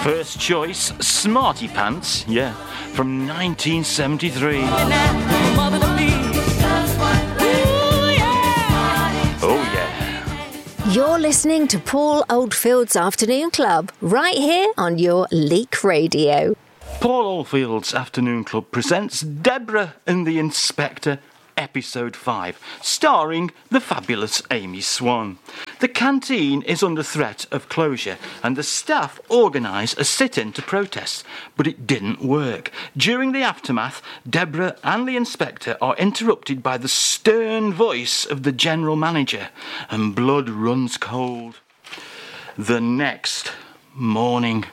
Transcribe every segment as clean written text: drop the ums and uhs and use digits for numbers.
First choice, Smarty Pants, yeah, from 1973. Oh yeah. You're listening to Paul Oldfield's Afternoon Club, right here on your Leak Radio. Paul Oldfield's Afternoon Club presents Deborah and the Inspector, Episode 5, starring the fabulous Amy Swan. The canteen is under threat of closure and the staff organise a sit-in to protest, but it didn't work. During the aftermath, Deborah and the Inspector are interrupted by the stern voice of the General Manager, and blood runs cold. The next morning.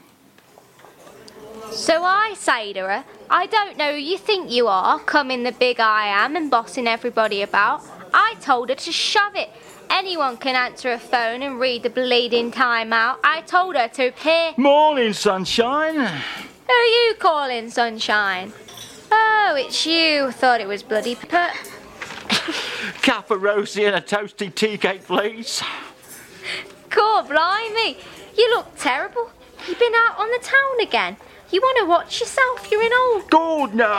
So I say to her, I don't know who you think you are, coming the big I am and bossing everybody about. I told her to shove it. Anyone can answer a phone and read the bleeding time out. I told her to appear. Morning, sunshine. Who are you calling sunshine? Oh, it's you. Thought it was bloody put. Cap a rosy and a toasty tea cake, please. God blimey, you look terrible. You've been out on the town again. You want to watch yourself? You're in old... God, no.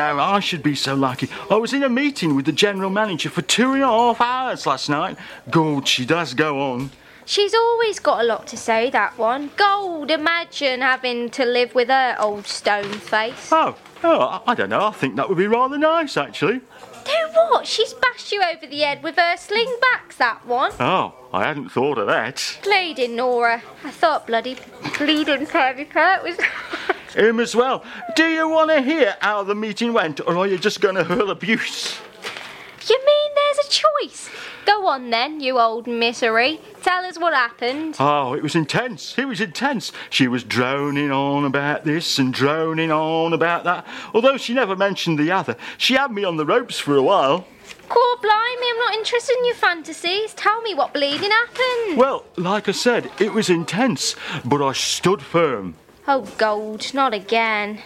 I should be so lucky. I was in a meeting with the General Manager for 2.5 hours last night. God, she does go on. She's always got a lot to say, that one. God, imagine having to live with her old stone face. Oh, I don't know. I think that would be rather nice, actually. Do what? She's bashed you over the head with her slingbacks, that one. Oh, I hadn't thought of that. Bleeding Nora. I thought bloody bleeding Pervy Pert was... Him as well. Do you want to hear how the meeting went, or are you just going to hurl abuse? You mean there's a choice? Go on then, you old misery. Tell us what happened. Oh, it was intense. It was intense. She was droning on about this and droning on about that. Although she never mentioned the other. She had me on the ropes for a while. Cool, blimey, I'm not interested in your fantasies. Tell me what bleeding happened. Well, like I said, it was intense, but I stood firm. Oh, God, not again.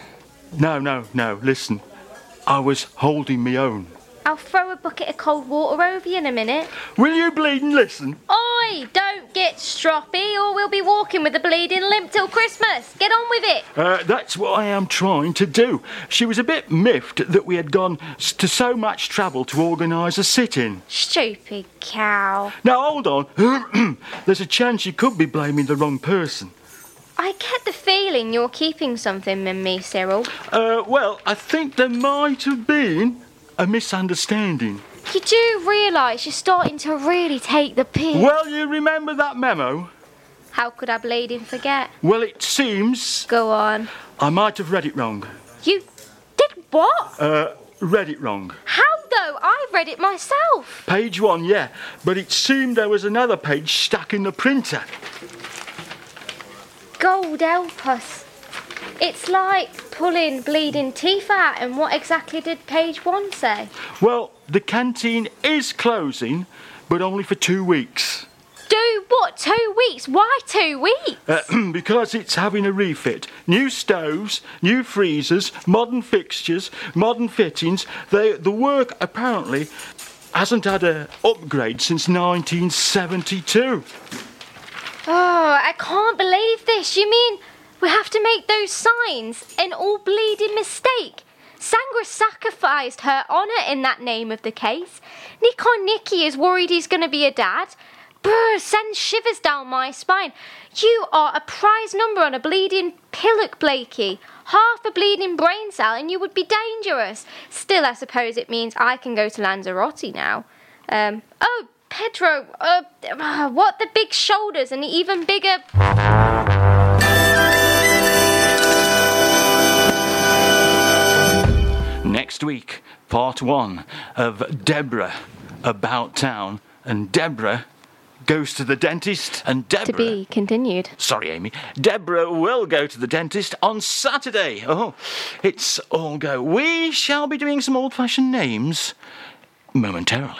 No, listen. I was holding me own. I'll throw a bucket of cold water over you in a minute. Will you bleeding listen? Oi, don't get stroppy or we'll be walking with a bleeding limp till Christmas. Get on with it. That's what I am trying to do. She was a bit miffed that we had gone to so much trouble to organise a sit-in. Stupid cow. Now, hold on. There's a chance you could be blaming the wrong person. I get the feeling you're keeping something from me, Cyril. Well, I think there might have been a misunderstanding. You do realise you're starting to really take the piss. Well, you remember that memo? How could I bleeding forget? Well, it seems... Go on. I might have read it wrong. You did what? Read it wrong. How, though? I read it myself. Page 1, yeah. But it seemed there was another page stuck in the printer. God help us. It's like pulling bleeding teeth out, and what exactly did page 1 say? Well, the canteen is closing, but only for 2 weeks. Do what? 2 weeks? Why 2 weeks? Because it's having a refit. New stoves, new freezers, modern fixtures, modern fittings. The work apparently hasn't had an upgrade since 1972. Oh, I can't believe this. You mean we have to make those signs an all bleeding mistake? Sangra sacrificed her honour in that name of the case. Nick on Nicky is worried he's going to be a dad. Brr, sends shivers down my spine. You are a prize number on a bleeding pillock, Blakey. Half a bleeding brain cell and you would be dangerous. Still, I suppose it means I can go to Lanzarote now. Oh, Pedro, what the big shoulders and the even bigger... Next week, part 1 of Deborah About Town, and Deborah goes to the dentist, and Deborah... To be continued. Sorry, Amy. Deborah will go to the dentist on Saturday. Oh, it's all go. We shall be doing some old-fashioned names momentarily.